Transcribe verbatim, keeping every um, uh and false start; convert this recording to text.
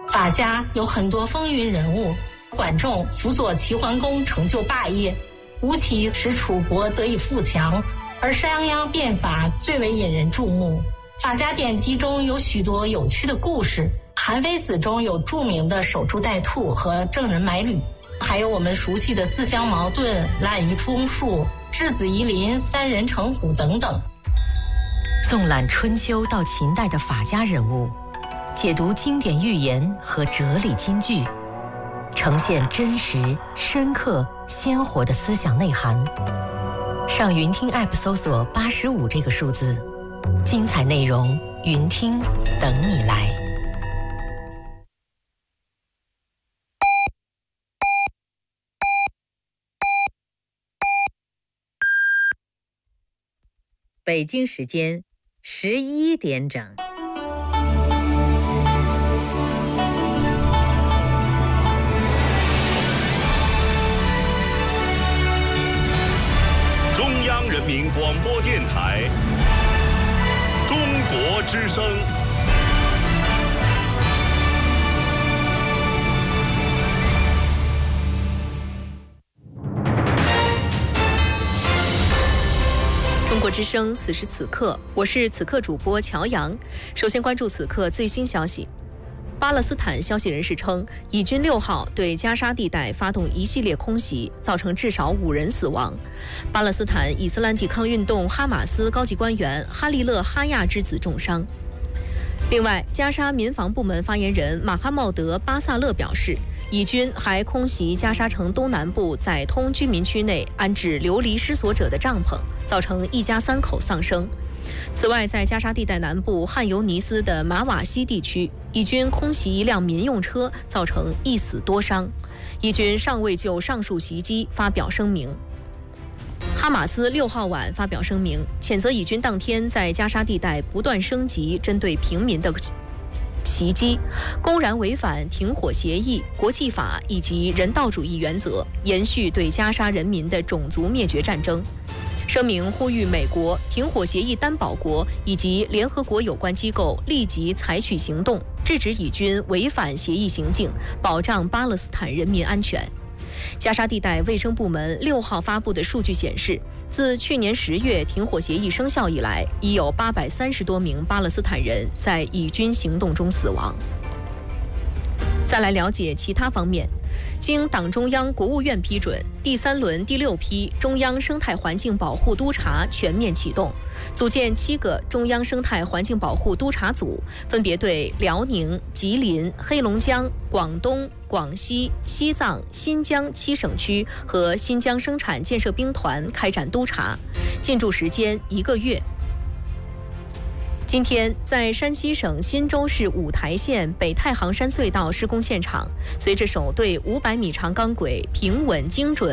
法家有很多风云人物，管仲辅佐齐桓公成就霸业，吴起使楚国得以富强，而商鞅变法最为引人注目。法家典籍中有许多有趣的故事，韩非子中有著名的守株待兔和郑人买履，还有我们熟悉的自相矛盾、滥竽充数、质子夷陵、三人成虎等等。 纵览春秋到秦代的法家人物，解读经典寓言和哲理金句，呈现真实、深刻、鲜活的思想内涵。上云听 App 搜索八十五这个数字，精彩内容云听等你来。 北京时间十一点整。 中央人民广播电台中国之声。 中国之声，此时此刻，我是此刻主播乔阳。首先关注此刻最新消息。巴勒斯坦消息人士称，以军六号对加沙地带发动一系列空袭，造成至少五人死亡。巴勒斯坦伊斯兰抵抗运动哈马斯高级官员哈利勒·哈亚之子重伤。另外，加沙民防部门发言人马哈茂德·巴萨勒表示，以军还空袭加沙城东南部载通居民区内安置流离失所者的帐篷，造成一家三口丧生。此外，在加沙地带南部汉尤尼斯的马瓦西地区，以军空袭一辆民用车，造成一死多伤。以军尚未就上述袭击发表声明。哈马斯六号晚发表声明，谴责以军当天在加沙地带不断升级针对平民的袭击，公然违反停火协议、国际法以及人道主义原则，延续对加沙人民的种族灭绝战争。声明呼吁美国、停火协议担保国以及联合国有关机构立即采取行动，制止以军违反协议行径，保障巴勒斯坦人民安全。加沙地带卫生部门六号发布的数据显示，自去年十月停火协议生效以来，已有八百三十多名巴勒斯坦人在以军行动中死亡。再来了解其他方面。经党中央、国务院批准，第三轮第六批中央生态环境保护督察全面启动，组建七个中央生态环境保护督察组，分别对辽宁、吉林、黑龙江、广东、广西、西藏、新疆七省区和新疆生产建设兵团开展督查，进驻时间一个月。今天，在山西省忻州市五台县北太行山隧道施工现场，随着首对五百米长钢轨平稳精准